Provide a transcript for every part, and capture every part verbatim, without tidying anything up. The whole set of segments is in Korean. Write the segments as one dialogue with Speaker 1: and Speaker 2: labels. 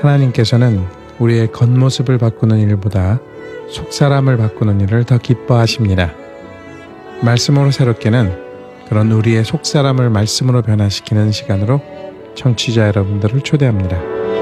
Speaker 1: 하나님께서는 우리의 겉모습을 바꾸는 일보다 속사람을 바꾸는 일을 더 기뻐하십니다. 말씀으로 새롭게는 그런 우리의 속사람을 말씀으로 변화시키는 시간으로 청취자 여러분들을 초대합니다.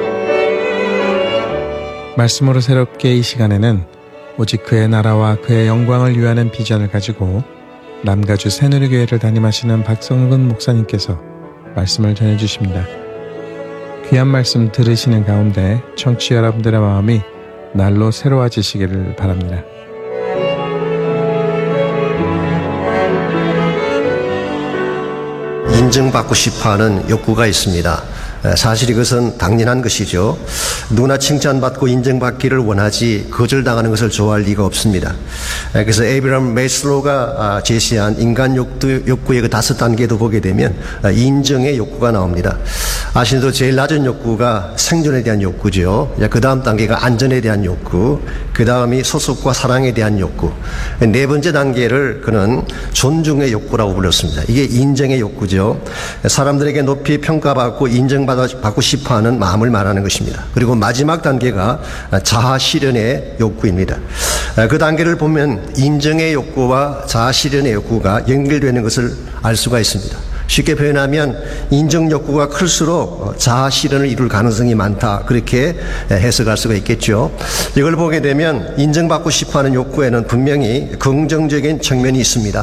Speaker 1: 말씀으로 새롭게 이 시간에는 오직 그의 나라와 그의 영광을 위하는 비전을 가지고 남가주 새누리교회를 담임하시는 박성근 목사님께서 말씀을 전해주십니다. 귀한 말씀 들으시는 가운데 청취자 여러분들의 마음이 날로 새로워지시기를 바랍니다.
Speaker 2: 인정받고 싶어하는 욕구가 있습니다. 사실 이것은 당연한 것이죠. 누구나 칭찬받고 인정받기를 원하지 거절당하는 것을 좋아할 리가 없습니다. 그래서 에이브라함 메슬로우가 제시한 인간 욕구, 욕구의 그 다섯 단계도 보게 되면 인정의 욕구가 나옵니다. 아시는 대로 제일 낮은 욕구가 생존에 대한 욕구죠. 그 다음 단계가 안전에 대한 욕구, 그 다음이 소속과 사랑에 대한 욕구, 네 번째 단계를 그는 존중의 욕구라고 불렀습니다. 이게 인정의 욕구죠. 사람들에게 높이 평가받고 인정받고 싶어하는 마음을 말하는 것입니다. 그리고 마지막 단계가 자아 실현의 욕구입니다. 그 단계를 보면 인정의 욕구와 자아 실현의 욕구가 연결되는 것을 알 수가 있습니다. 쉽게 표현하면 인정 욕구가 클수록 자아 실현을 이룰 가능성이 많다, 그렇게 해석할 수가 있겠죠. 이걸 보게 되면 인정받고 싶어하는 욕구에는 분명히 긍정적인 측면이 있습니다.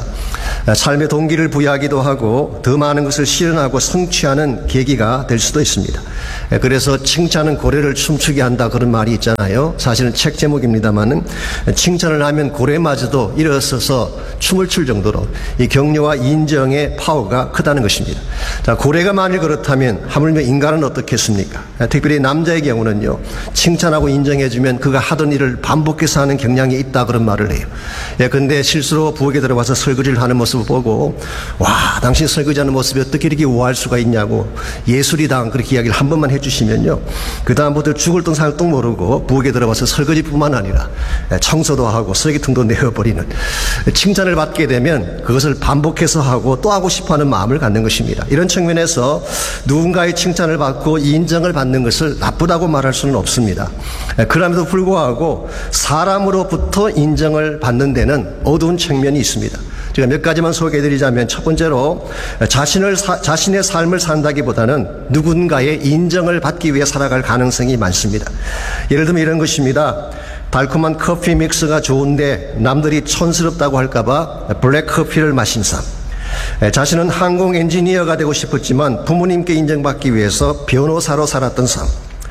Speaker 2: 삶의 동기를 부여하기도 하고 더 많은 것을 실현하고 성취하는 계기가 될 수도 있습니다. 그래서 칭찬은 고래를 춤추게 한다, 그런 말이 있잖아요. 사실은 책 제목입니다만은 칭찬을 하면 고래마저도 일어서서 춤을 출 정도로 이 격려와 인정의 파워가 크다는 것입니다. 자, 고래가 만일 그렇다면 하물며 인간은 어떻겠습니까? 특별히 남자의 경우는요, 칭찬하고 인정해주면 그가 하던 일을 반복해서 하는 경향이 있다, 그런 말을 해요. 예, 근데 실수로 부엌에 들어가서 설거지를 하는 모습을 보고, 와, 당신 설거지하는 모습이 어떻게 이렇게 우아할 수가 있냐고 예술이다, 그렇게 이야기를 한 번만 해주시면요, 그 다음부터 죽을 똥 살 똥 모르고 부엌에 들어가서 설거지뿐만 아니라 청소도 하고 쓰레기통도 내어버리는, 칭찬을 받게 되면 그것을 반복해서 하고 또 하고 싶어하는 마음을 갖는 것입니다. 이런 측면에서 누군가의 칭찬을 받고 인정을 받는 것을 나쁘다고 말할 수는 없습니다. 그럼에도 불구하고 사람으로부터 인정을 받는 데는 어두운 측면이 있습니다. 제가 몇 가지만 소개해드리자면, 첫 번째로 자신을 사, 자신의 삶을 산다기보다는 누군가의 인정을 받기 위해 살아갈 가능성이 많습니다. 예를 들면 이런 것입니다. 달콤한 커피 믹스가 좋은데 남들이 촌스럽다고 할까봐 블랙 커피를 마신 삶. 자신은 항공 엔지니어가 되고 싶었지만 부모님께 인정받기 위해서 변호사로 살았던 삶.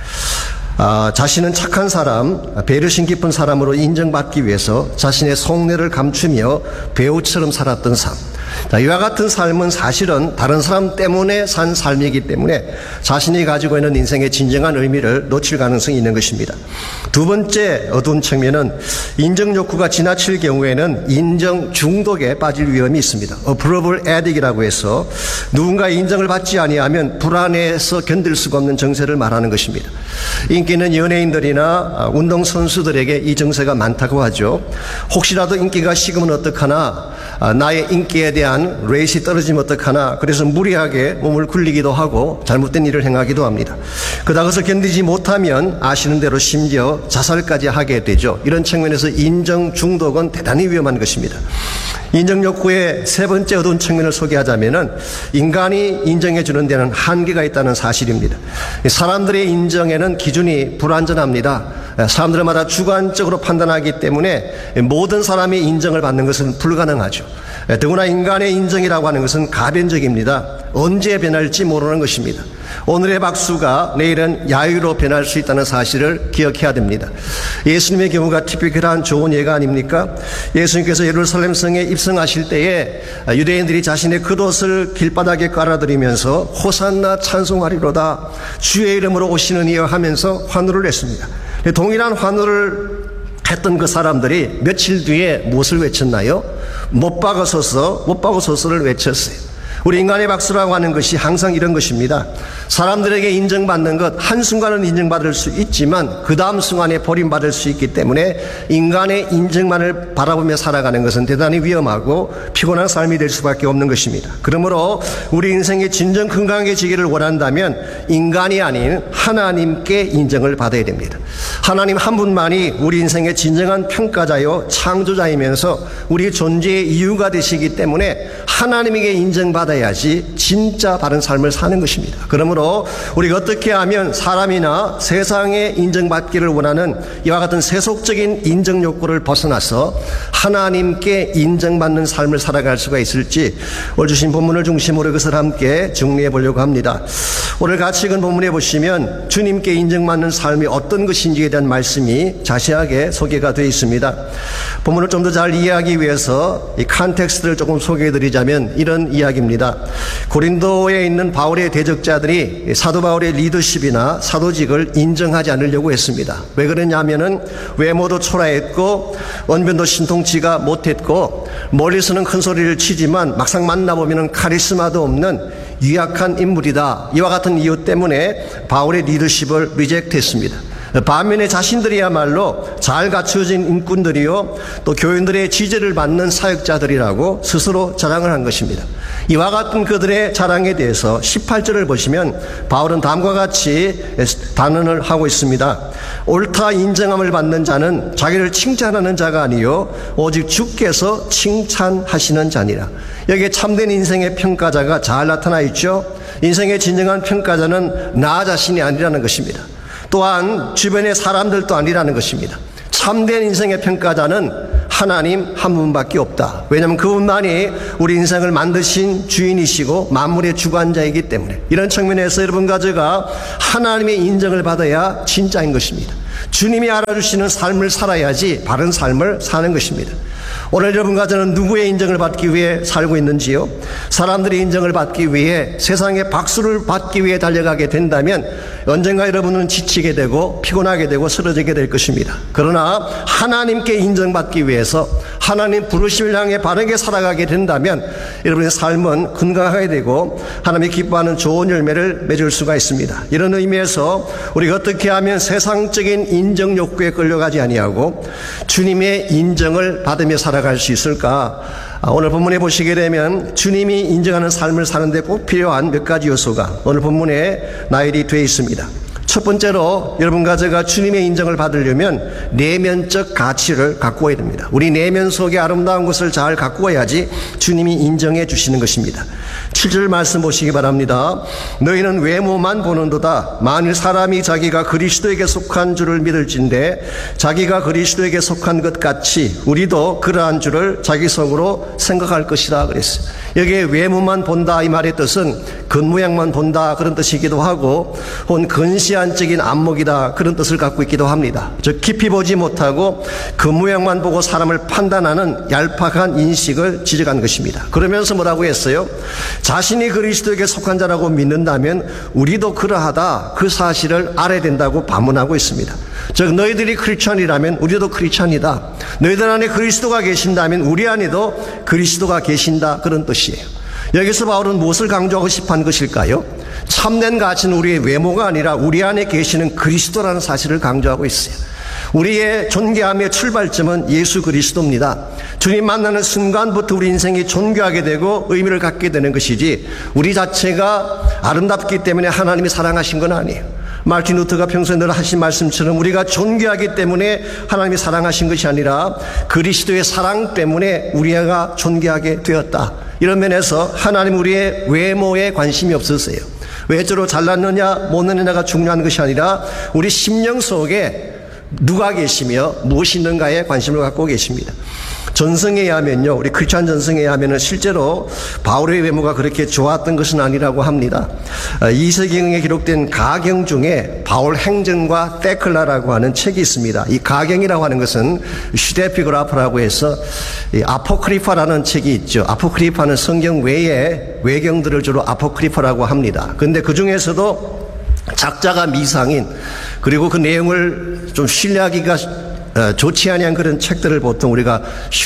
Speaker 2: 아, 자신은 착한 사람, 배려심 깊은 사람으로 인정받기 위해서 자신의 속내를 감추며 배우처럼 살았던 삶. 자, 이와 같은 삶은 사실은 다른 사람 때문에 산 삶이기 때문에 자신이 가지고 있는 인생의 진정한 의미를 놓칠 가능성이 있는 것입니다. 두 번째 어두운 측면은 인정 욕구가 지나칠 경우에는 인정 중독에 빠질 위험이 있습니다. approval addict이라고 해서 누군가의 인정을 받지 아니하면 불안해서 견딜 수가 없는 정세를 말하는 것입니다. 인기 있는 연예인들이나 운동선수들에게 이 정세가 많다고 하죠. 혹시라도 인기가 식으면 어떡하나, 나의 인기에 대한 레이시 떨어지면 어떡하나, 그래서 무리하게 몸을 굴리기도 하고 잘못된 일을 행하기도 합니다. 그러다 그것을 견디지 못하면 아시는 대로 심지어 자살까지 하게 되죠. 이런 측면에서 인정 중독은 대단히 위험한 것입니다. 인정 욕구의 세 번째 어두운 측면을 소개하자면은 인간이 인정해 주는 데는 한계가 있다는 사실입니다. 사람들의 인정에는 기준이 불완전합니다. 사람들마다 주관적으로 판단하기 때문에 모든 사람이 인정을 받는 것은 불가능하죠. 더구나 인간의 인정이라고 하는 것은 가변적입니다. 언제 변할지 모르는 것입니다. 오늘의 박수가 내일은 야유로 변할 수 있다는 사실을 기억해야 됩니다. 예수님의 경우가 티피컬한 좋은 예가 아닙니까? 예수님께서 예루살렘 성에 입성하실 때에 유대인들이 자신의 겉옷을 길바닥에 깔아드리면서 호산나 찬송하리로다, 주의 이름으로 오시는 이여 하면서 환호를 했습니다. 동일한 환호를 했던 그 사람들이 며칠 뒤에 무엇을 외쳤나요? 못 박아서서, 못 박아서서를 외쳤어요. 우리 인간의 박수라고 하는 것이 항상 이런 것입니다. 사람들에게 인정받는 것, 한순간은 인정받을 수 있지만 그 다음 순간에 버림받을 수 있기 때문에 인간의 인정만을 바라보며 살아가는 것은 대단히 위험하고 피곤한 삶이 될 수밖에 없는 것입니다. 그러므로 우리 인생이 진정 건강해지기를 원한다면 인간이 아닌 하나님께 인정을 받아야 됩니다. 하나님 한 분만이 우리 인생의 진정한 평가자요 창조자이면서 우리 존재의 이유가 되시기 때문에 하나님에게 인정받아야지 진짜 바른 삶을 사는 것입니다. 그러므로 우리가 어떻게 하면 사람이나 세상에 인정받기를 원하는 이와 같은 세속적인 인정 욕구를 벗어나서 하나님께 인정받는 삶을 살아갈 수가 있을지 오늘 주신 본문을 중심으로 그것을 함께 정리해 보려고 합니다. 오늘 같이 읽은 본문에 보시면 주님께 인정받는 삶이 어떤 것인지에 대한 말씀이 자세하게 소개가 되어 있습니다. 본문을 좀 더 잘 이해하기 위해서 이 컨텍스트를 조금 소개해 드리자면 이런 이야기입니다. 고린도에 있는 바울의 대적자들이 사도 바울의 리더십이나 사도직을 인정하지 않으려고 했습니다. 왜 그러냐면은 외모도 초라했고 언변도 신통치가 못했고 멀리서는 큰 소리를 치지만 막상 만나보면 카리스마도 없는 유약한 인물이다. 이와 같은 이유 때문에 바울의 리더십을 리젝트했습니다. 반면에 자신들이야말로 잘 갖추어진 인꾼들이요 또 교인들의 지지를 받는 사역자들이라고 스스로 자랑을 한 것입니다. 이와 같은 그들의 자랑에 대해서 십팔 절을 보시면 바울은 다음과 같이 단언을 하고 있습니다. 옳다 인정함을 받는 자는 자기를 칭찬하는 자가 아니요 오직 주께서 칭찬하시는 자니라. 여기에 참된 인생의 평가자가 잘 나타나 있죠. 인생의 진정한 평가자는 나 자신이 아니라는 것입니다. 또한 주변의 사람들도 아니라는 것입니다. 참된 인생의 평가자는 하나님 한 분밖에 없다. 왜냐하면 그분만이 우리 인생을 만드신 주인이시고 만물의 주관자이기 때문에 이런 측면에서 여러분과 제가 하나님의 인정을 받아야 진짜인 것입니다. 주님이 알아주시는 삶을 살아야지 바른 삶을 사는 것입니다. 오늘 여러분과 저는 누구의 인정을 받기 위해 살고 있는지요? 사람들의 인정을 받기 위해 세상의 박수를 받기 위해 달려가게 된다면 언젠가 여러분은 지치게 되고 피곤하게 되고 쓰러지게 될 것입니다. 그러나 하나님께 인정받기 위해서 하나님 부르심을 향해 바르게 살아가게 된다면 여러분의 삶은 건강하게 되고 하나님이 기뻐하는 좋은 열매를 맺을 수가 있습니다. 이런 의미에서 우리가 어떻게 하면 세상적인 인정 욕구에 끌려가지 아니하고 주님의 인정을 받으며 살아갈 수 있을까? 오늘 본문에 보시게 되면 주님이 인정하는 삶을 사는데 꼭 필요한 몇 가지 요소가 오늘 본문에 나열이 되어 있습니다. 첫 번째로 여러분과 제가 주님의 인정을 받으려면 내면적 가치를 가꾸어야 됩니다. 우리 내면 속에 아름다운 것을 잘 가꾸어야지 주님이 인정해 주시는 것입니다. 칠 절 말씀 보시기 바랍니다. 너희는 외모만 보는도다. 만일 사람이 자기가 그리스도에게 속한 줄을 믿을진대 자기가 그리스도에게 속한 것 같이 우리도 그러한 줄을 자기 속으로 생각할 것이다 그랬어요. 여기에 외모만 본다 이 말의 뜻은 겉모양만 본다 그런 뜻이기도 하고 혹은 근시안적인 안목이다 그런 뜻을 갖고 있기도 합니다. 즉 깊이 보지 못하고 겉모양만 보고 사람을 판단하는 얄팍한 인식을 지적한 것입니다. 그러면서 뭐라고 했어요? 자신이 그리스도에게 속한 자라고 믿는다면 우리도 그러하다 그 사실을 알아야 된다고 반문하고 있습니다. 즉 너희들이 크리스천이라면 우리도 크리스천이다. 너희들 안에 그리스도가 계신다면 우리 안에도 그리스도가 계신다 그런 뜻이에요. 여기서 바울은 무엇을 강조하고 싶은 것일까요? 참된 가치는 우리의 외모가 아니라 우리 안에 계시는 그리스도라는 사실을 강조하고 있어요. 우리의 존귀함의 출발점은 예수 그리스도입니다. 주님 만나는 순간부터 우리 인생이 존귀하게 되고 의미를 갖게 되는 것이지 우리 자체가 아름답기 때문에 하나님이 사랑하신 건 아니에요. 마르틴 루터가 평소에 늘 하신 말씀처럼 우리가 존귀하기 때문에 하나님이 사랑하신 것이 아니라 그리스도의 사랑 때문에 우리가 존귀하게 되었다. 이런 면에서 하나님 우리의 외모에 관심이 없으세요. 외적으로 잘났느냐 못났느냐가 중요한 것이 아니라 우리 심령 속에 누가 계시며 무엇이 있는가에 관심을 갖고 계십니다. 전승에 의하면요, 우리 크리스천 전승에 의하면은 실제로 바울의 외모가 그렇게 좋았던 것은 아니라고 합니다. 이 세기경에 기록된 가경 중에 바울 행전과 테클라라고 하는 책이 있습니다. 이 가경이라고 하는 것은 슈데피그라프라고 해서 이 아포크리파라는 책이 있죠. 아포크리파는 성경 외에 외경들을 주로 아포크리파라고 합니다. 그런데 그 중에서도 작자가 미상인 그리고 그 내용을 좀 신뢰하기가 어, 좋지 아니한 그런 책들을 보통 우리가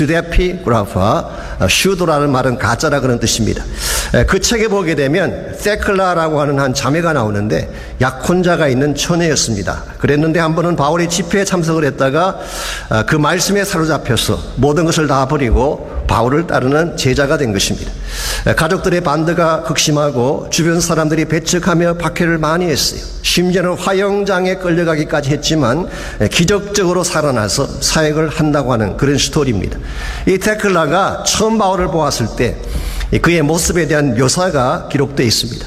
Speaker 2: 슈데피그라파, 어, 슈도라는 말은 가짜라 그런 뜻입니다. 에, 그 책에 보게 되면 세클라라고 하는 한 자매가 나오는데 약혼자가 있는 처녀였습니다. 그랬는데 한 번은 바울의 집회에 참석을 했다가 어, 그 말씀에 사로잡혀서 모든 것을 다 버리고 바울을 따르는 제자가 된 것입니다. 에, 가족들의 반대가 극심하고 주변 사람들이 배척하며 박해를 많이 했어요. 심지어는 화형장에 끌려가기까지 했지만 에, 기적적으로 살아나서 사역을 한다고 하는 그런 스토리입니다. 이 테클라가 처음 바울을 보았을 때 그의 모습에 대한 묘사가 기록되어 있습니다.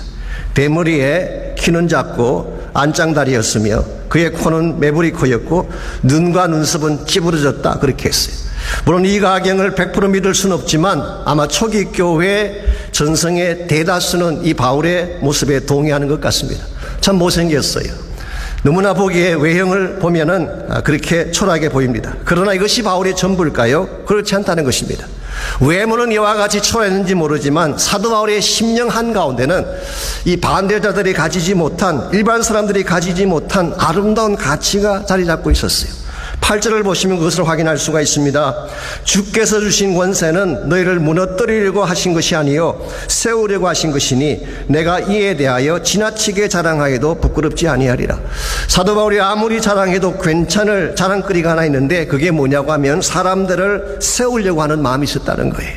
Speaker 2: 대머리에 키는 작고 안짱다리였으며 그의 코는 매부리 코였고 눈과 눈썹은 찌부러졌다 그렇게 했어요. 물론 이 가경을 백 퍼센트 믿을 수는 없지만 아마 초기 교회 전성의 대다수는 이 바울의 모습에 동의하는 것 같습니다. 참 못생겼어요. 너무나 보기에 외형을 보면은 그렇게 초라하게 보입니다. 그러나 이것이 바울의 전부일까요? 그렇지 않다는 것입니다. 외모는 이와 같이 초라했는지 모르지만 사도 바울의 심령 한가운데는 이 반대자들이 가지지 못한, 일반 사람들이 가지지 못한 아름다운 가치가 자리 잡고 있었어요. 팔 절을 보시면 그것을 확인할 수가 있습니다. 주께서 주신 권세는 너희를 무너뜨리려고 하신 것이 아니요 세우려고 하신 것이니 내가 이에 대하여 지나치게 자랑하여도 부끄럽지 아니하리라. 사도 바울이 아무리 자랑해도 괜찮을 자랑거리가 하나 있는데 그게 뭐냐고 하면 사람들을 세우려고 하는 마음이 있었다는 거예요.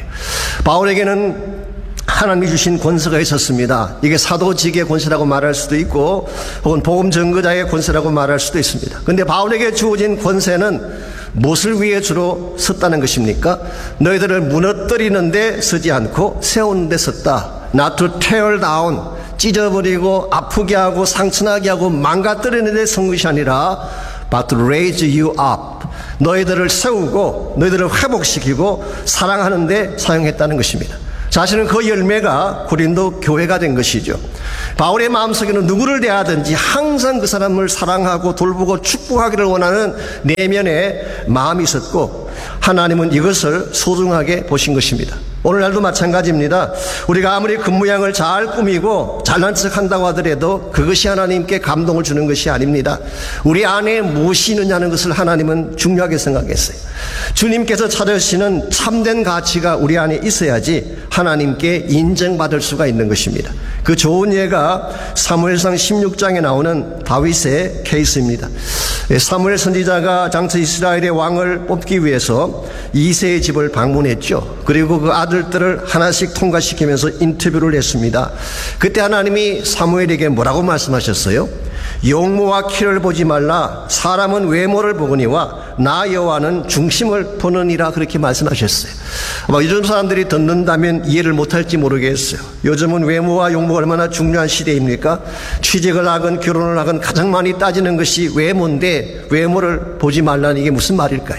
Speaker 2: 바울에게는 하나님이 주신 권세가 있었습니다. 이게 사도직의 권세라고 말할 수도 있고 혹은 복음 전거자의 권세라고 말할 수도 있습니다. 그런데 바울에게 주어진 권세는 무엇을 위해 주로 섰다는 것입니까? 너희들을 무너뜨리는 데 서지 않고 세우는 데 섰다. Not to tear down, 찢어버리고 아프게 하고 상처나게 하고 망가뜨리는 데 선 것이 아니라 but to raise you up. 너희들을 세우고 너희들을 회복시키고 사랑하는 데 사용했다는 것입니다. 자신은 그 열매가 고린도 교회가 된 것이죠. 바울의 마음속에는 누구를 대하든지 항상 그 사람을 사랑하고 돌보고 축복하기를 원하는 내면의 마음이 있었고 하나님은 이것을 소중하게 보신 것입니다. 오늘날도 마찬가지입니다. 우리가 아무리 겉모양을 잘 꾸미고 잘난 척한다고 하더라도 그것이 하나님께 감동을 주는 것이 아닙니다. 우리 안에 무엇이 있느냐는 것을 하나님은 중요하게 생각했어요. 주님께서 찾으시는 참된 가치가 우리 안에 있어야지 하나님께 인정받을 수가 있는 것입니다. 그 좋은 예가 사무엘상 십육 장에 나오는 다윗의 케이스입니다. 사무엘 선지자가 장차 이스라엘의 왕을 뽑기 위해서 이새의 집을 방문했죠. 그리고 그 아들들을 하나씩 통과시키면서 인터뷰를 했습니다. 그때 하나님이 사무엘에게 뭐라고 말씀하셨어요? 용모와 키를 보지 말라. 사람은 외모를 보거니와 나 여호와는 중심을 보느니라 그렇게 말씀하셨어요. 아마 요즘 사람들이 듣는다면 이해를 못할지 모르겠어요. 요즘은 외모와 용모가 얼마나 중요한 시대입니까? 취직을 하건 결혼을 하건 가장 많이 따지는 것이 외모인데 외모를 보지 말라는 이게 무슨 말일까요?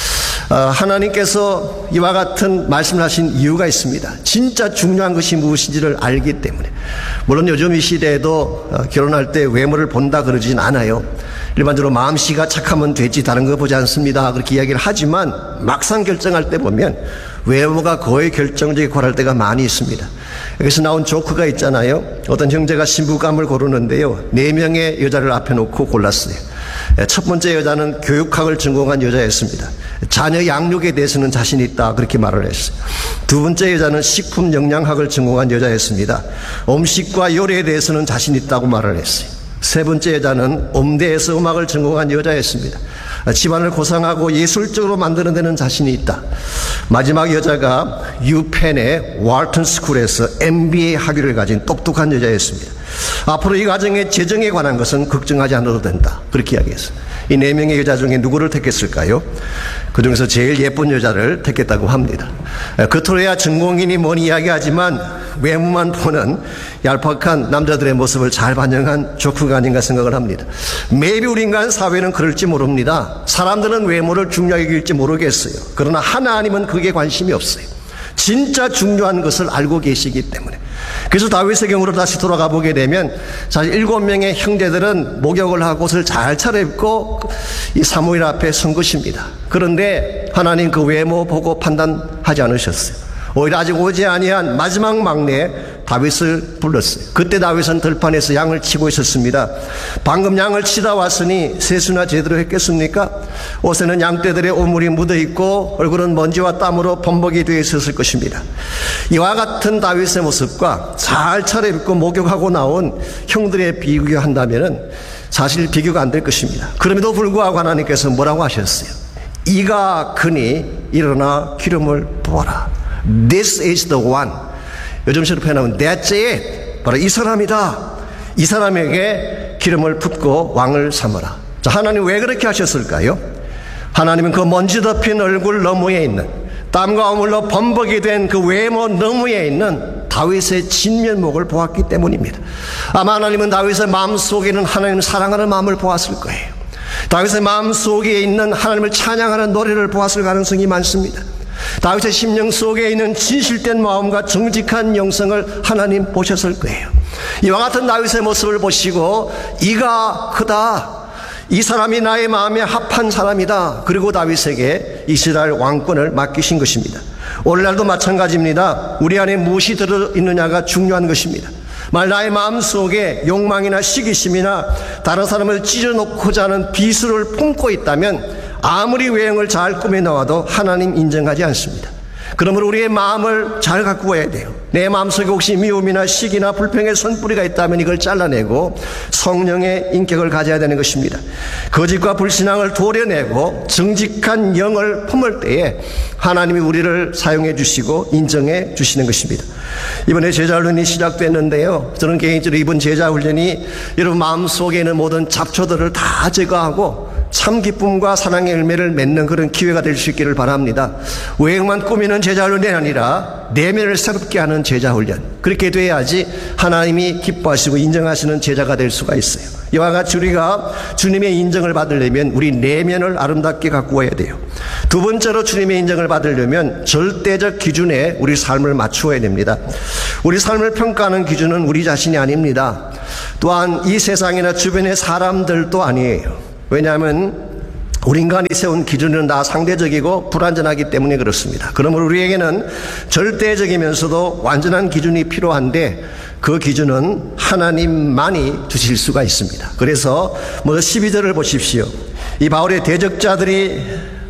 Speaker 2: 하나님께서 이와 같은 말씀을 하신 이유가 있습니다. 진짜 중요한 것이 무엇인지를 알기 때문에. 물론 요즘 이 시대에도 결혼할 때 외모를 본다 그러진 않아요. 일반적으로 마음씨가 착하면 되지 다른 거 보지 않습니다 그렇게 이야기를 하지만 막상 결정할 때 보면 외모가 거의 결정적이고 고려할 때가 많이 있습니다. 여기서 나온 조크가 있잖아요. 어떤 형제가 신부감을 고르는데요, 네 명의 여자를 앞에 놓고 골랐어요. 첫 번째 여자는 교육학을 전공한 여자였습니다. 자녀 양육에 대해서는 자신 있다 그렇게 말을 했어요. 두 번째 여자는 식품 영양학을 전공한 여자였습니다. 음식과 요리에 대해서는 자신 있다고 말을 했어요. 세 번째 여자는 음대에서 음악을 전공한 여자였습니다. 집안을 고상하고 예술적으로 만드는 데는 자신이 있다. 마지막 여자가 유펜의 왈튼 스쿨에서 엠비에이 학위를 가진 똑똑한 여자였습니다. 앞으로 이 가정의 재정에 관한 것은 걱정하지 않아도 된다 그렇게 이야기했어요. 이 네 명의 여자 중에 누구를 택했을까요? 그 중에서 제일 예쁜 여자를 택했다고 합니다. 겉으로야 전공인이 뭔 이야기하지만 외모만 보는 얄팍한 남자들의 모습을 잘 반영한 조크가 아닌가 생각을 합니다. 매일 우리 인간 사회는 그럴지 모릅니다. 사람들은 외모를 중요하게 여길지 모르겠어요. 그러나 하나님은 그게 관심이 없어요. 진짜 중요한 것을 알고 계시기 때문에. 그래서 다윗의 경우로 다시 돌아가 보게 되면 사실 일곱 명의 형제들은 목욕을 하고 옷을 잘 차려입고 이 사무엘 앞에 선 것입니다. 그런데 하나님 그 외모 보고 판단하지 않으셨어요. 오히려 아직 오지 아니한 마지막 막내 다윗을 불렀어요. 그때 다윗은 들판에서 양을 치고 있었습니다. 방금 양을 치다 왔으니 세수나 제대로 했겠습니까? 옷에는 양떼들의 오물이 묻어있고 얼굴은 먼지와 땀으로 범벅이 되어 있었을 것입니다. 이와 같은 다윗의 모습과 잘 차려입고 목욕하고 나온 형들의 비교한다면 사실 비교가 안 될 것입니다. 그럼에도 불구하고 하나님께서 뭐라고 하셨어요? 이가 그니 일어나 기름을 부어라. This is the one. 요즘식으로 표현하면 That's it. 바로 이 사람이다. 이 사람에게 기름을 붓고 왕을 삼으라. 자, 하나님 왜 그렇게 하셨을까요? 하나님은 그 먼지 덮인 얼굴 너머에 있는, 땀과 오물로 범벅이 된 그 외모 너머에 있는 다윗의 진면목을 보았기 때문입니다. 아마 하나님은 다윗의 마음속에는 하나님을 사랑하는 마음을 보았을 거예요. 다윗의 마음속에 있는 하나님을 찬양하는 노래를 보았을 가능성이 많습니다. 다윗의 심령 속에 있는 진실된 마음과 정직한 영성을 하나님 보셨을 거예요. 이와 같은 다윗의 모습을 보시고 이가 크다, 이 사람이 나의 마음에 합한 사람이다, 그리고 다윗에게 이스라엘 왕권을 맡기신 것입니다. 오늘날도 마찬가지입니다. 우리 안에 무엇이 들어있느냐가 중요한 것입니다. 만일 나의 마음속에 욕망이나 시기심이나 다른 사람을 찢어놓고자 하는 비수를 품고 있다면 아무리 외형을 잘 꾸며놓아도 하나님 인정하지 않습니다. 그러므로 우리의 마음을 잘 가꾸어야 돼요. 내 마음속에 혹시 미움이나 시기나 불평의 선뿌리가 있다면 이걸 잘라내고 성령의 인격을 가져야 되는 것입니다. 거짓과 불신앙을 도려내고 정직한 영을 품을 때에 하나님이 우리를 사용해 주시고 인정해 주시는 것입니다. 이번에 제자훈련이 시작됐는데요, 저는 개인적으로 이번 제자훈련이 여러분 마음속에 있는 모든 잡초들을 다 제거하고 참 기쁨과 사랑의 열매를 맺는 그런 기회가 될 수 있기를 바랍니다. 외형만 꾸미는 제자훈련이 아니라 내면을 새롭게 하는 제자훈련, 그렇게 돼야지 하나님이 기뻐하시고 인정하시는 제자가 될 수가 있어요. 이와 같이 우리가 주님의 인정을 받으려면 우리 내면을 아름답게 가꾸어야 돼요. 두 번째로 주님의 인정을 받으려면 절대적 기준에 우리 삶을 맞추어야 됩니다. 우리 삶을 평가하는 기준은 우리 자신이 아닙니다. 또한 이 세상이나 주변의 사람들도 아니에요. 왜냐하면 우리 인간이 세운 기준은 다 상대적이고 불완전하기 때문에 그렇습니다. 그러므로 우리에게는 절대적이면서도 완전한 기준이 필요한데 그 기준은 하나님만이 주실 수가 있습니다. 그래서 뭐 십이 절을 보십시오. 이 바울의 대적자들이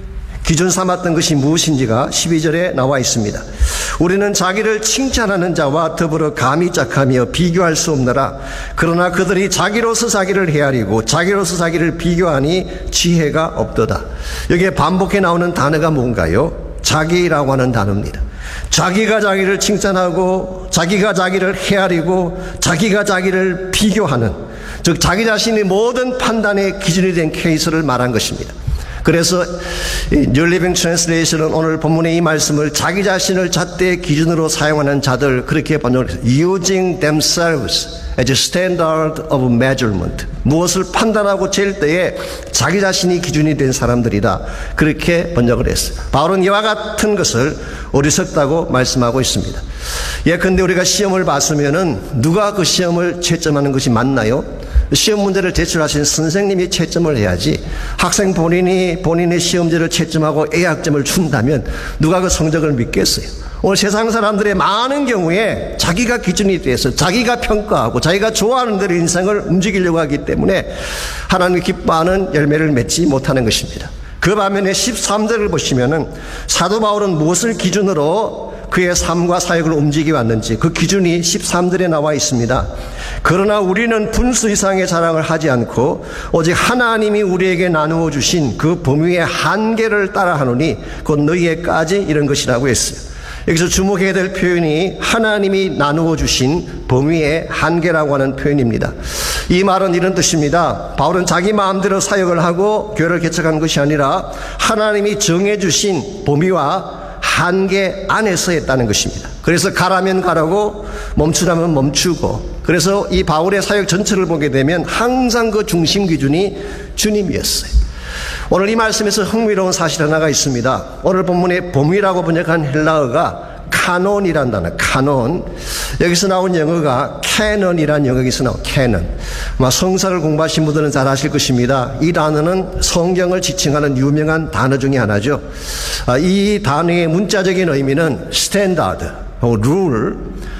Speaker 2: 기준 삼았던 것이 무엇인지가 십이 절에 나와 있습니다. 우리는 자기를 칭찬하는 자와 더불어 감히 짝하며 비교할 수 없느라. 그러나 그들이 자기로서 자기를 헤아리고 자기로서 자기를 비교하니 지혜가 없도다. 여기에 반복해 나오는 단어가 뭔가요? 자기라고 하는 단어입니다. 자기가 자기를 칭찬하고 자기가 자기를 헤아리고 자기가 자기를 비교하는, 즉 자기 자신이 모든 판단의 기준이 된 케이스를 말한 것입니다. 그래서 New Living Translation은 오늘 본문의 이 말씀을 자기 자신을 잣대의 기준으로 사용하는 자들, 그렇게 번역을 했어요. Using themselves as a standard of measurement. 무엇을 판단하고 잴 때에 자기 자신이 기준이 된 사람들이다, 그렇게 번역을 했어요. 바울은 이와 같은 것을 어리석다고 말씀하고 있습니다. 예컨대 우리가 시험을 봤으면은 누가 그 시험을 채점하는 것이 맞나요? 시험 문제를 제출하신 선생님이 채점을 해야지, 학생 본인이 본인의 시험지를 채점하고 A학점을 준다면 누가 그 성적을 믿겠어요? 오늘 세상 사람들의 많은 경우에 자기가 기준이 돼서 자기가 평가하고 자기가 좋아하는 대로 인생을 움직이려고 하기 때문에 하나님이 기뻐하는 열매를 맺지 못하는 것입니다. 그 반면에 십삼 절을 보시면은 사도 바울은 무엇을 기준으로 그의 삶과 사역을 움직여 왔는지 그 기준이 십삼 절에 나와 있습니다. 그러나 우리는 분수 이상의 자랑을 하지 않고 오직 하나님이 우리에게 나누어 주신 그 범위의 한계를 따라하노니 곧 너희에까지 이런 것이라고 했어요. 여기서 주목해야 될 표현이 하나님이 나누어 주신 범위의 한계라고 하는 표현입니다. 이 말은 이런 뜻입니다. 바울은 자기 마음대로 사역을 하고 교회를 개척한 것이 아니라 하나님이 정해 주신 범위와 한계 안에서 했다는 것입니다. 그래서 가라면 가라고 멈추라면 멈추고, 그래서 이 바울의 사역 전체를 보게 되면 항상 그 중심 기준이 주님이었어요. 오늘 이 말씀에서 흥미로운 사실 하나가 있습니다. 오늘 본문의 범위라고 번역한 헬라어가 카논이란 단어, 카논. 여기서 나온 영어가 캐넌이란 영어에서 나온 캐넌. 아마 성사를 공부하신 분들은 잘 아실 것입니다. 이 단어는 성경을 지칭하는 유명한 단어 중에 하나죠. 이 단어의 문자적인 의미는 스탠다드, 룰,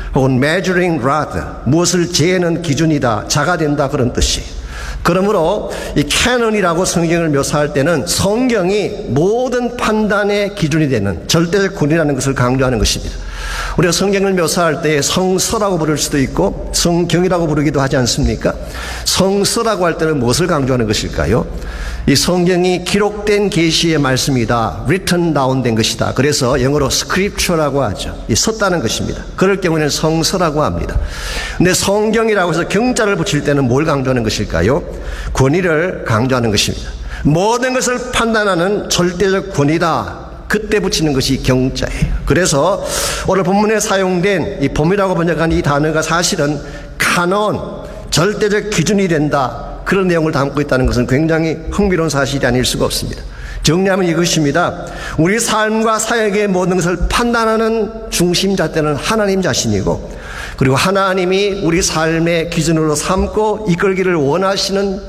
Speaker 2: 혹은 measuring rod, 무엇을 재는 기준이다, 자가 된다, 그런 뜻이. 그러므로 이 캐논이라고 성경을 묘사할 때는 성경이 모든 판단의 기준이 되는 절대적 권위라는 것을 강조하는 것입니다. 우리가 성경을 묘사할 때 성서라고 부를 수도 있고 성경이라고 부르기도 하지 않습니까? 성서라고 할 때는 무엇을 강조하는 것일까요? 이 성경이 기록된 계시의 말씀이다, written down 된 것이다. 그래서 영어로 scripture라고 하죠. 이 썼다는 것입니다. 그럴 경우에는 성서라고 합니다. 근데 성경이라고 해서 경자를 붙일 때는 뭘 강조하는 것일까요? 권위를 강조하는 것입니다. 모든 것을 판단하는 절대적 권위다. 그때 붙이는 것이 경자예요. 그래서 오늘 본문에 사용된 이 봄이라고 번역한 이 단어가 사실은 카논, 절대적 기준이 된다, 그런 내용을 담고 있다는 것은 굉장히 흥미로운 사실이 아닐 수가 없습니다. 정리하면 이것입니다. 우리 삶과 사역의 모든 것을 판단하는 중심잣대는 하나님 자신이고, 그리고 하나님이 우리 삶의 기준으로 삼고 이끌기를 원하시는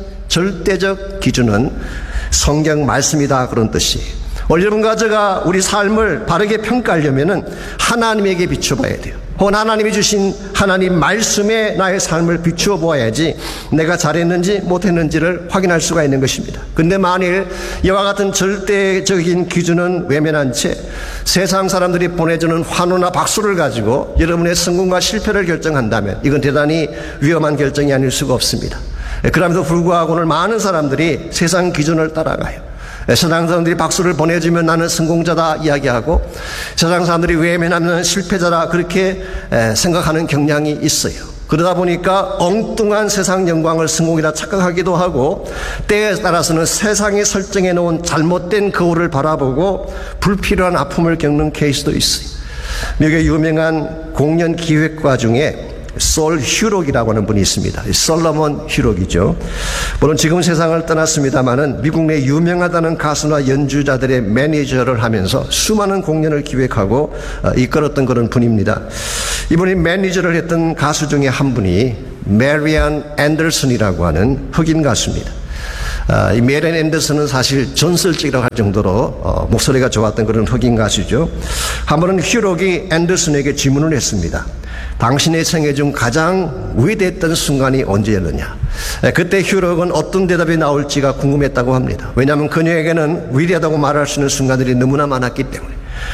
Speaker 2: 절대적 기준은 성경 말씀이다, 그런 뜻이에요. 오늘 여러분과 제가 우리 삶을 바르게 평가하려면 하나님에게 비춰봐야 돼요. 혹은 하나님이 주신 하나님 말씀에 나의 삶을 비추어 보아야지 내가 잘했는지 못했는지를 확인할 수가 있는 것입니다. 근데 만일 이와 같은 절대적인 기준은 외면한 채 세상 사람들이 보내주는 환호나 박수를 가지고 여러분의 성공과 실패를 결정한다면 이건 대단히 위험한 결정이 아닐 수가 없습니다. 그럼에도 불구하고 오늘 많은 사람들이 세상 기준을 따라가요. 세상 사람들이 박수를 보내주면 나는 성공자다 이야기하고 세상 사람들이 외면하면 실패자다 그렇게 생각하는 경향이 있어요. 그러다 보니까 엉뚱한 세상 영광을 성공이라 착각하기도 하고 때에 따라서는 세상이 설정해 놓은 잘못된 거울을 바라보고 불필요한 아픔을 겪는 케이스도 있어요. 미국의 유명한 공연 기획가 중에 솔 휴록이라고 하는 분이 있습니다. 솔로몬 휴록이죠. 물론 지금 세상을 떠났습니다마는 미국 내 유명하다는 가수나 연주자들의 매니저를 하면서 수많은 공연을 기획하고 이끌었던 그런 분입니다. 이분이 매니저를 했던 가수 중에 한 분이 메리안 앤더슨이라고 하는 흑인 가수입니다. 아, 이 메리안 앤더슨은 사실 전설적이라고 할 정도로 어, 목소리가 좋았던 그런 흑인 가수죠. 한 번은 휴록이 앤더슨에게 질문을 했습니다. 당신의 생애 중 가장 위대했던 순간이 언제였느냐. 그때 휴록은 어떤 대답이 나올지가 궁금했다고 합니다. 왜냐하면 그녀에게는 위대하다고 말할 수 있는 순간들이 너무나 많았기 때문에.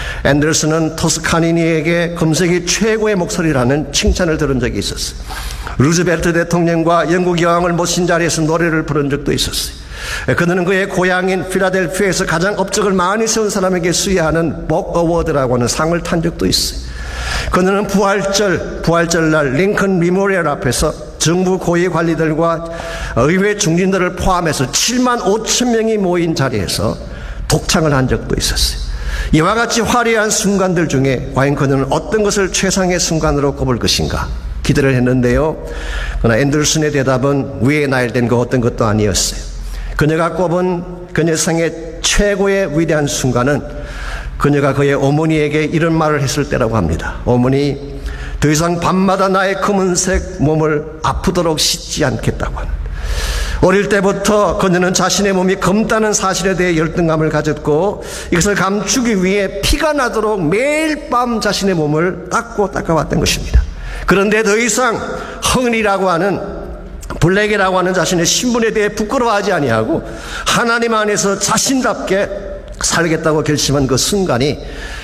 Speaker 2: 앤더슨은 토스카니니에게 금세기 최고의 목소리라는 칭찬을 들은 적이 있었어요. 루즈벨트 대통령과 영국 여왕을 모신 자리에서 노래를 부른 적도 있었어요. 그는 그의 고향인 필라델피아에서 가장 업적을 많이 세운 사람에게 수여하는 복 어워드라고 하는 상을 탄 적도 있어요. 그는 부활절, 부활절날 링컨 미모리얼 앞에서 정부 고위 관리들과 의회 중진들을 포함해서 칠만 오천 명이 모인 자리에서 독창을 한 적도 있었어요. 이와 같이 화려한 순간들 중에 과연 그는 어떤 것을 최상의 순간으로 꼽을 것인가 기대를 했는데요. 그러나 앤더슨의 대답은 위에 나열된 그 어떤 것도 아니었어요. 그녀가 꼽은 그녀 생애 최고의 위대한 순간은 그녀가 그의 어머니에게 이런 말을 했을 때라고 합니다. 어머니, 더 이상 밤마다 나의 검은색 몸을 아프도록 씻지 않겠다고 하는. 어릴 때부터 그녀는 자신의 몸이 검다는 사실에 대해 열등감을 가졌고 이것을 감추기 위해 피가 나도록 매일 밤 자신의 몸을 닦고 닦아왔던 것입니다. 그런데 더 이상 흥이라고 하는 블랙이라고 하는 자신의 신분에 대해 부끄러워하지 아니하고 하나님 안에서 자신답게 살겠다고 결심한 그 순간이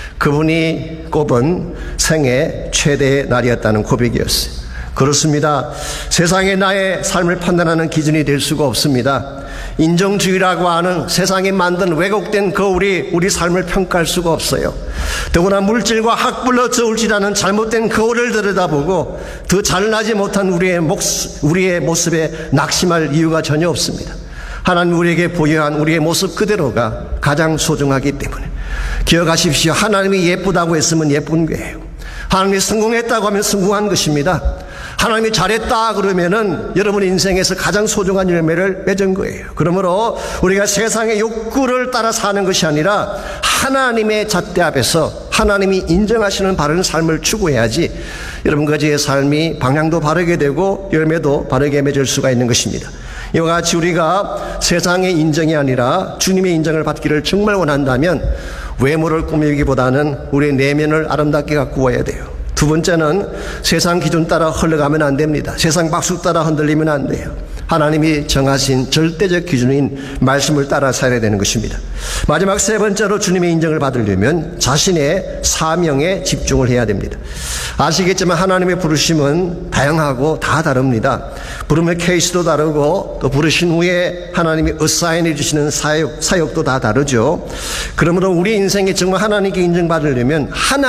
Speaker 2: 그분이 꼽은 생애 최대의 날이었다는 고백이었어요. 그렇습니다. 세상에 나의 삶을 판단하는 기준이 될 수가 없습니다. 인정주의라고 하는 세상이 만든 왜곡된 거울이 우리 삶을 평가할 수가 없어요. 더구나 물질과 학불로 저울질하는 잘못된 거울을 들여다보고 더 잘나지 못한 우리의, 목, 우리의 모습에 낙심할 이유가 전혀 없습니다. 하나님 우리에게 보여한 우리의 모습 그대로가 가장 소중하기 때문에 기억하십시오. 하나님이 예쁘다고 했으면 예쁜 거예요. 하나님이 성공했다고 하면 성공한 것입니다. 하나님이 잘했다 그러면은 여러분 인생에서 가장 소중한 열매를 맺은 거예요. 그러므로 우리가 세상의 욕구를 따라 사는 것이 아니라 하나님의 잣대 앞에서 하나님이 인정하시는 바른 삶을 추구해야지 여러분과 저의 삶이 방향도 바르게 되고 열매도 바르게 맺을 수가 있는 것입니다. 이와 같이 우리가 세상의 인정이 아니라 주님의 인정을 받기를 정말 원한다면 외모를 꾸미기보다는 우리의 내면을 아름답게 가꾸어야 돼요. 두 번째는 세상 기준 따라 흘러가면 안 됩니다. 세상 박수 따라 흔들리면 안 돼요. 하나님이 정하신 절대적 기준인 말씀을 따라 살아야 되는 것입니다. 마지막 세 번째로 주님의 인정을 받으려면 자신의 사명에 집중을 해야 됩니다. 아시겠지만 하나님의 부르심은 다양하고 다 다릅니다. 부름의 케이스도 다르고 또 부르신 후에 하나님이 어사인해 주시는 사역, 사역도 다 다르죠. 그러므로 우리 인생에 정말 하나님께 인정받으려면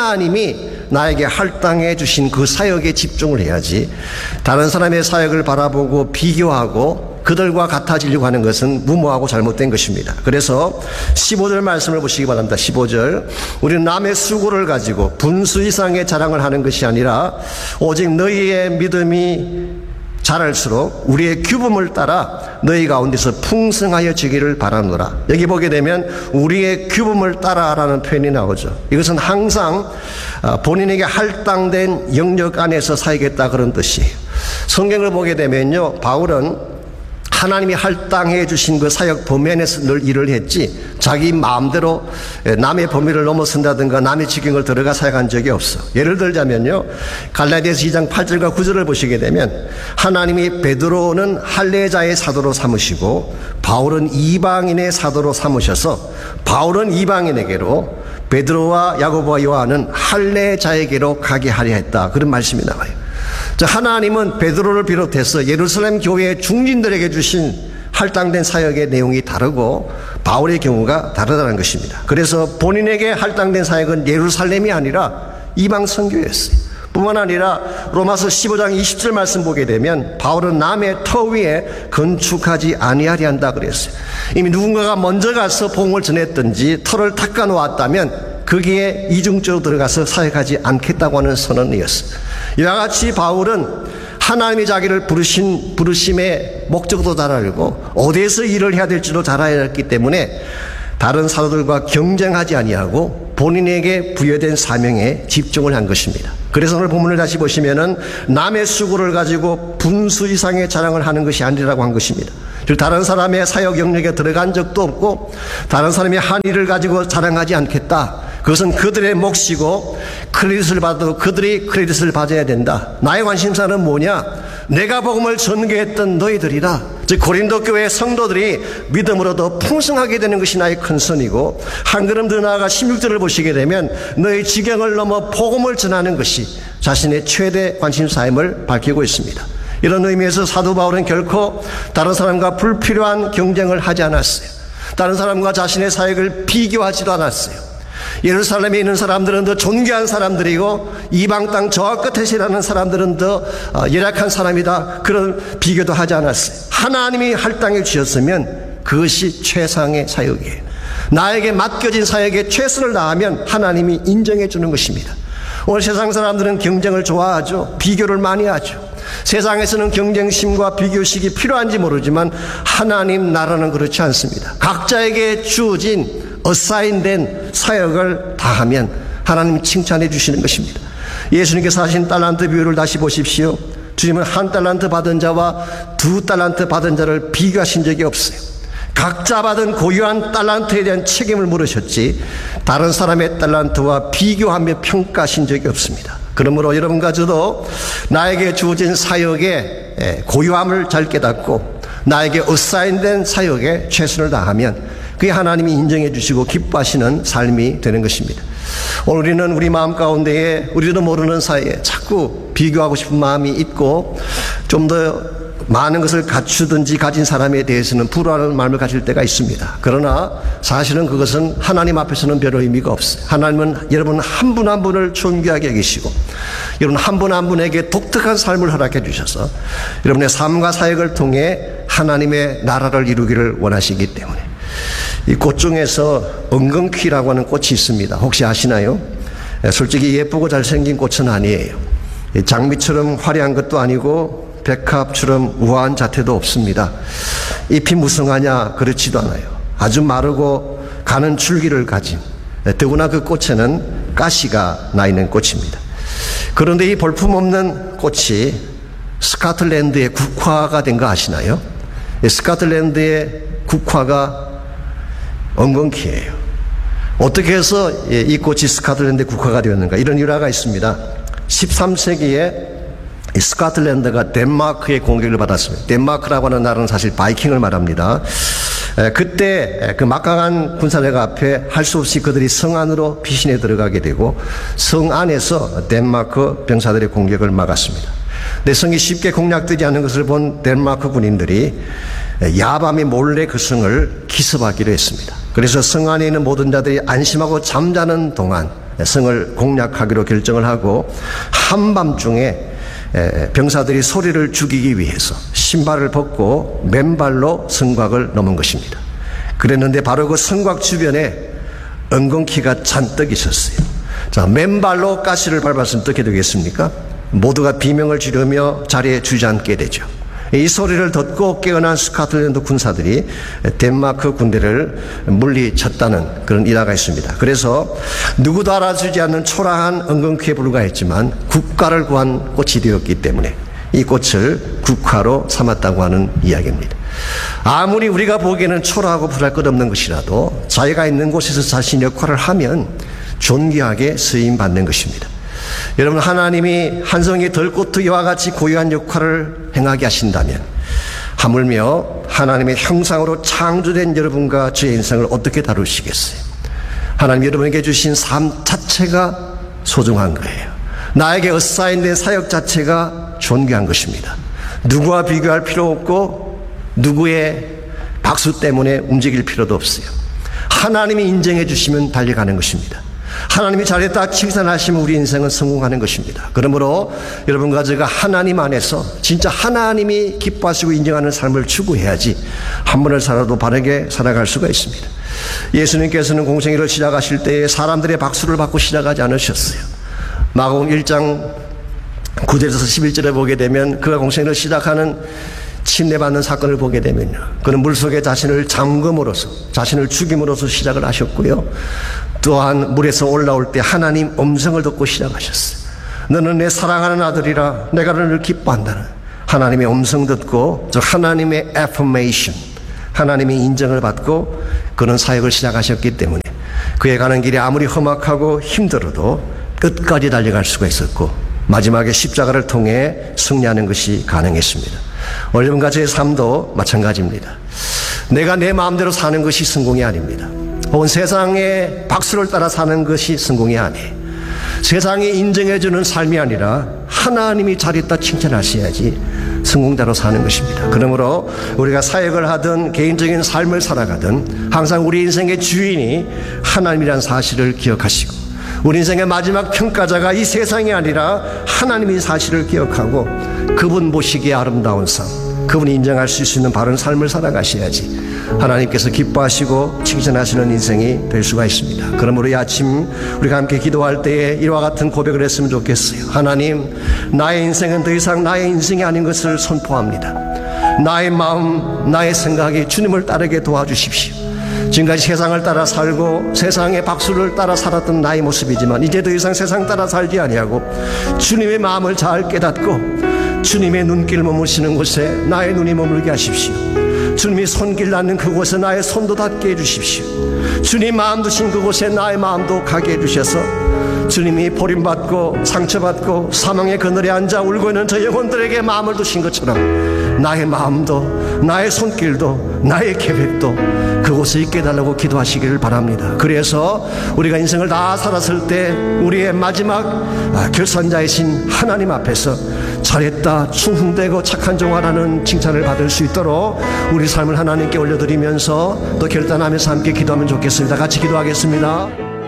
Speaker 2: 하나님이 나에게 할당해 주신 그 사역에 집중을 해야지, 다른 사람의 사역을 바라보고 비교하고 그들과 같아지려고 하는 것은 무모하고 잘못된 것입니다. 그래서 십오 절 말씀을 보시기 바랍니다. 십오 절, 우리는 남의 수고를 가지고 분수 이상의 자랑을 하는 것이 아니라 오직 너희의 믿음이 자랄수록 우리의 규범을 따라 너희 가운데서 풍성하여 지기를 바라노라. 여기 보게 되면 우리의 규범을 따라라는 표현이 나오죠. 이것은 항상 본인에게 할당된 영역 안에서 살겠다 그런 뜻이에요. 성경을 보게 되면요, 바울은 하나님이 할당해 주신 그 사역 범위 안에서 늘 일을 했지 자기 마음대로 남의 범위를 넘어선다든가 남의 지경을 들어가 사역한 적이 없어. 예를 들자면요, 갈라디아서 이 장 팔 절과 구 절을 보시게 되면 하나님이 베드로는 할례자의 사도로 삼으시고 바울은 이방인의 사도로 삼으셔서 바울은 이방인에게로 베드로와 야고보와 요한은 할례자에게로 가게 하려 했다, 그런 말씀이 나와요. 하나님은 베드로를 비롯해서 예루살렘 교회의 중진들에게 주신 할당된 사역의 내용이 다르고 바울의 경우가 다르다는 것입니다. 그래서 본인에게 할당된 사역은 예루살렘이 아니라 이방 선교였어요. 뿐만 아니라 로마서 십오 장 이십 절 말씀 보게 되면 바울은 남의 터 위에 건축하지 아니하리 한다 그랬어요. 이미 누군가가 먼저 가서 복음을 전했든지 터를 닦아 놓았다면 거기에 이중적으로 들어가서 사역하지 않겠다고 하는 선언이었어요. 이와 같이 바울은 하나님이 자기를 부르신 부르심의 목적도 잘 알고 어디에서 일을 해야 될지도 잘 알았기 때문에 다른 사도들과 경쟁하지 아니하고 본인에게 부여된 사명에 집중을 한 것입니다. 그래서 오늘 본문을 다시 보시면은 남의 수고를 가지고 분수 이상의 자랑을 하는 것이 아니라고 한 것입니다. 다른 사람의 사역 영역에 들어간 적도 없고 다른 사람의 한 일을 가지고 자랑하지 않겠다. 그것은 그들의 몫이고 크레딧을 받아도 그들이 크레딧을 받아야 된다. 나의 관심사는 뭐냐? 내가 복음을 전개했던 너희들이라. 즉 고린도 교회 성도들이 믿음으로 더 풍성하게 되는 것이 나의 큰선이고, 한 걸음 더 나아가 십육 절을 보시게 되면 너희 지경을 넘어 복음을 전하는 것이 자신의 최대 관심사임을 밝히고 있습니다. 이런 의미에서 사도 바울은 결코 다른 사람과 불필요한 경쟁을 하지 않았어요. 다른 사람과 자신의 사역을 비교하지도 않았어요. 예루살렘에 있는 사람들은 더 존귀한 사람들이고 이방 땅 저 끝에 일하는 사람들은 더 열악한 사람이다, 그런 비교도 하지 않았어요. 하나님이 할당해 주셨으면 그것이 최상의 사역이에요. 나에게 맡겨진 사역에 최선을 다하면 하나님이 인정해 주는 것입니다. 오늘 세상 사람들은 경쟁을 좋아하죠. 비교를 많이 하죠. 세상에서는 경쟁심과 비교식이 필요한지 모르지만 하나님 나라는 그렇지 않습니다. 각자에게 주어진 어사인된 사역을 다하면 하나님 칭찬해 주시는 것입니다. 예수님께서 하신 달란트 비유를 다시 보십시오. 주님은 한 달란트 받은 자와 두 달란트 받은 자를 비교하신 적이 없어요. 각자 받은 고유한 달란트에 대한 책임을 물으셨지 다른 사람의 달란트와 비교하며 평가하신 적이 없습니다. 그러므로 여러분과 저도 나에게 주어진 사역의 고유함을 잘 깨닫고 나에게 어사인된 사역에 최선을 다하면 그게 하나님이 인정해 주시고 기뻐하시는 삶이 되는 것입니다. 오늘 우리는 우리 마음 가운데에 우리도 모르는 사이에 자꾸 비교하고 싶은 마음이 있고 좀 더 많은 것을 갖추든지 가진 사람에 대해서는 불안한 마음을 가질 때가 있습니다. 그러나 사실은 그것은 하나님 앞에서는 별 의미가 없어요. 하나님은 여러분 한 분 한 분을 존귀하게 여기시고 여러분 한 분 한 분에게 독특한 삶을 허락해 주셔서 여러분의 삶과 사역을 통해 하나님의 나라를 이루기를 원하시기 때문에 이 꽃 중에서 엉겅퀴라고 하는 꽃이 있습니다. 혹시 아시나요? 솔직히 예쁘고 잘생긴 꽃은 아니에요. 장미처럼 화려한 것도 아니고 백합처럼 우아한 자태도 없습니다. 잎이 무성하냐? 그렇지도 않아요. 아주 마르고 가는 줄기를 가진, 더구나 그 꽃에는 가시가 나 있는 꽃입니다. 그런데 이 볼품없는 꽃이 스코틀랜드의 국화가 된 거 아시나요? 스코틀랜드의 국화가 엉겅퀴예요. 어떻게 해서 이 꽃이 스코틀랜드의 국화가 되었는가? 이런 일화가 있습니다. 십삼 세기에 스코틀랜드가 덴마크의 공격을 받았습니다. 덴마크라고 하는 나라는 사실 바이킹을 말합니다. 그때 그 막강한 군사력 앞에 할 수 없이 그들이 성 안으로 피신해 들어가게 되고 성 안에서 덴마크 병사들의 공격을 막았습니다. 근데 성이 쉽게 공략되지 않는 것을 본 덴마크 군인들이 야밤에 몰래 그 성을 기습하기로 했습니다. 그래서 성 안에 있는 모든 자들이 안심하고 잠자는 동안 성을 공략하기로 결정을 하고 한밤중에 병사들이 소리를 죽이기 위해서 신발을 벗고 맨발로 성곽을 넘은 것입니다. 그랬는데 바로 그 성곽 주변에 엉겅퀴가 잔뜩 있었어요. 자, 맨발로 가시를 밟았으면 어떻게 되겠습니까? 모두가 비명을 지르며 자리에 주저앉게 되죠. 이 소리를 듣고 깨어난 스코틀랜드 군사들이 덴마크 군대를 물리쳤다는 그런 일화가 있습니다. 그래서 누구도 알아주지 않는 초라한 엉겅퀴에 불과했지만 국가를 구한 꽃이 되었기 때문에 이 꽃을 국화로 삼았다고 하는 이야기입니다. 아무리 우리가 보기에는 초라하고 불할 것 없는 것이라도 자기가 있는 곳에서 자신의 역할을 하면 존귀하게 쓰임받는 것입니다. 여러분, 하나님이 한 송이 들꽃도 이와 같이 고유한 역할을 행하게 하신다면 하물며 하나님의 형상으로 창조된 여러분과 저의 인생을 어떻게 다루시겠어요? 하나님 여러분에게 주신 삶 자체가 소중한 거예요. 나에게 어사인된 사역 자체가 존귀한 것입니다. 누구와 비교할 필요 없고 누구의 박수 때문에 움직일 필요도 없어요. 하나님이 인정해 주시면 달려가는 것입니다. 하나님이 잘했다 칭찬하시면 우리 인생은 성공하는 것입니다. 그러므로 여러분과 제가 하나님 안에서 진짜 하나님이 기뻐하시고 인정하는 삶을 추구해야지 한 번을 살아도 바르게 살아갈 수가 있습니다. 예수님께서는 공생애를 시작하실 때에 사람들의 박수를 받고 시작하지 않으셨어요. 마가복음 일 장 구 절에서 십일 절에 보게 되면 그가 공생애를 시작하는 침례받는 사건을 보게 되면요, 그는 물속에 자신을 잠금으로써 자신을 죽임으로써 시작을 하셨고요, 또한 물에서 올라올 때 하나님 음성을 듣고 시작하셨어요. 너는 내 사랑하는 아들이라 내가 너를 기뻐한다는 하나님의 음성 듣고, 즉 하나님의 affirmation, 하나님의 인정을 받고 그는 사역을 시작하셨기 때문에 그의 가는 길이 아무리 험악하고 힘들어도 끝까지 달려갈 수가 있었고 마지막에 십자가를 통해 승리하는 것이 가능했습니다. 여러분과 제 삶도 마찬가지입니다. 내가 내 마음대로 사는 것이 성공이 아닙니다. 혹은 세상의 박수를 따라 사는 것이 성공이 아니에요. 세상이 인정해주는 삶이 아니라 하나님이 잘했다 칭찬하셔야지 성공자로 사는 것입니다. 그러므로 우리가 사역을 하든 개인적인 삶을 살아가든 항상 우리 인생의 주인이 하나님이라는 사실을 기억하시고, 우리 인생의 마지막 평가자가 이 세상이 아니라 하나님의 사실을 기억하고 그분 보시기에 아름다운 삶, 그분이 인정할 수 있는 바른 삶을 살아가셔야지 하나님께서 기뻐하시고 칭찬하시는 인생이 될 수가 있습니다. 그러므로 이 아침 우리가 함께 기도할 때에 이와 같은 고백을 했으면 좋겠어요. 하나님, 나의 인생은 더 이상 나의 인생이 아닌 것을 선포합니다. 나의 마음, 나의 생각이 주님을 따르게 도와주십시오. 지금까지 세상을 따라 살고 세상의 박수를 따라 살았던 나의 모습이지만 이제 더 이상 세상 따라 살지 아니하고 주님의 마음을 잘 깨닫고 주님의 눈길 머무시는 곳에 나의 눈이 머물게 하십시오. 주님이 손길 닿는 그곳에 나의 손도 닿게 해주십시오. 주님 마음 두신 그곳에 나의 마음도 가게 해주셔서 주님이 버림받고 상처받고 사망의 그늘에 앉아 울고 있는 저 영혼들에게 마음을 두신 것처럼 나의 마음도 나의 손길도 나의 계획도 그곳에 있게 해달라고 기도하시기를 바랍니다. 그래서 우리가 인생을 다 살았을 때 우리의 마지막 결산자이신 하나님 앞에서 잘했다, 충성되고 착한 종아라는 칭찬을 받을 수 있도록 우리 삶을 하나님께 올려드리면서 또 결단하면서 함께 기도하면 좋겠습니다. 같이 기도하겠습니다.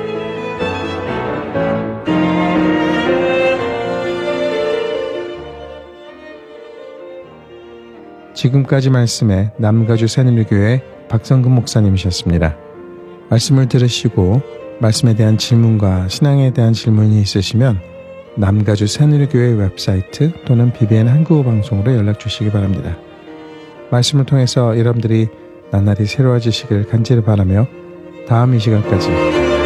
Speaker 1: 지금까지 말씀에 남가주 새누리교회 박성근 목사님이셨습니다. 말씀을 들으시고 말씀에 대한 질문과 신앙에 대한 질문이 있으시면 남가주 새누리교회 웹사이트 또는 비비엔 한국어 방송으로 연락 주시기 바랍니다. 말씀을 통해서 여러분들이 나날이 새로워지시길 간절히 바라며 다음 이 시간까지